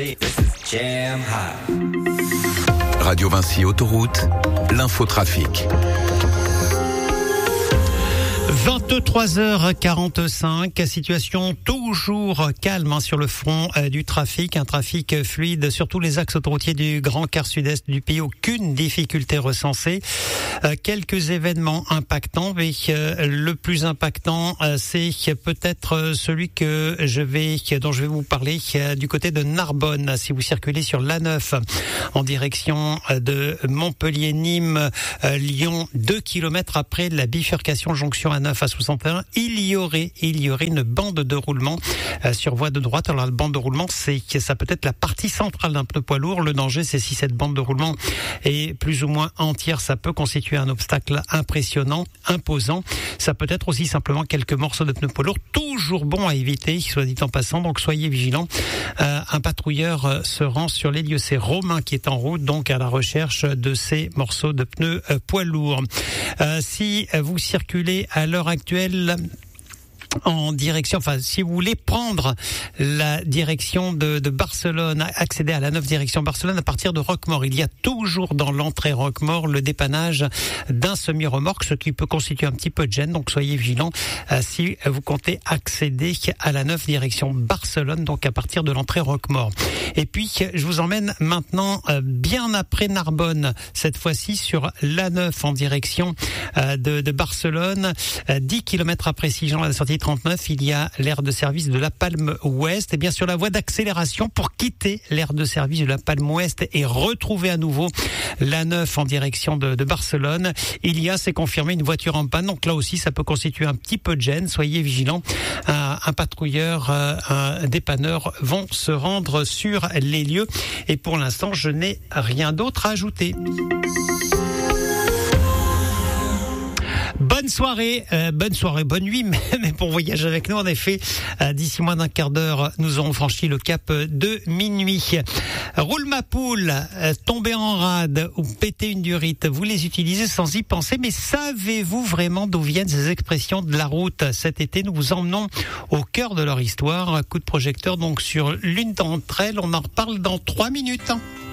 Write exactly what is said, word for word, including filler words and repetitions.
Radio Vinci Autoroute, l'infotrafic. vingt-trois heures quarante-cinq, situation toujours calme hein, sur le front euh, du trafic, un trafic fluide sur tous les axes autoroutiers du Grand Quart Sud-Est du pays, aucune difficulté recensée. Euh, quelques événements impactants, mais euh, le plus impactant, euh, c'est peut-être celui que je vais, dont je vais vous parler euh, du côté de Narbonne. Si vous circulez sur l'A neuf en direction de Montpellier-Nîmes, euh, Lyon, deux kilomètres après la bifurcation jonction A neuf à soixante et un, il y aurait, il y aurait une bande de roulement euh, sur voie de droite. Alors la bande de roulement, c'est ça peut être la partie centrale d'un pneu poids lourd. Le danger, c'est si cette bande de roulement est plus ou moins entière, ça peut constituer un obstacle impressionnant, imposant. Ça peut être aussi simplement quelques morceaux de pneus poids lourd, toujours bon à éviter, soit dit en passant. Donc soyez vigilants. Euh, un patrouilleur euh, se rend sur les lieux. C'est Romain qui est en route, donc à la recherche de ces morceaux de pneus euh, poids lourds. Euh, si vous circulez à l'heure actuelle en direction, enfin, si vous voulez prendre la direction de, de Barcelone, accéder à la neuf direction Barcelone à partir de Roquemaure, il y a toujours dans l'entrée Roquemaure le dépannage d'un semi-remorque, ce qui peut constituer un petit peu de gêne, donc soyez vigilants euh, si vous comptez accéder à la neuf direction Barcelone, donc à partir de l'entrée Roquemaure. Et puis, je vous emmène maintenant euh, bien après Narbonne, cette fois-ci sur l'A neuf en direction euh, de, de Barcelone, euh, dix kilomètres après Sigean, à la sortie trente-neuf, il y a l'aire de service de la Palme Ouest. Et bien sur la voie d'accélération pour quitter l'aire de service de la Palme Ouest et retrouver à nouveau l'A neuf en direction de, de Barcelone, il y a, c'est confirmé, une voiture en panne. Donc là aussi, ça peut constituer un petit peu de gêne. Soyez vigilants. Un, un patrouilleur, un dépanneur vont se rendre sur les lieux. Et pour l'instant, je n'ai rien d'autre à ajouter. Bonne soirée, euh, bonne soirée, bonne nuit, mais pour voyager avec nous, en effet, euh, d'ici moins d'un quart d'heure, nous aurons franchi le cap de minuit. Roule ma poule, euh, tomber en rade ou péter une durite, vous les utilisez sans y penser, mais savez-vous vraiment d'où viennent ces expressions de la route? Cet été, nous vous emmenons au cœur de leur histoire. Un coup de projecteur donc sur l'une d'entre elles, on en reparle dans trois minutes.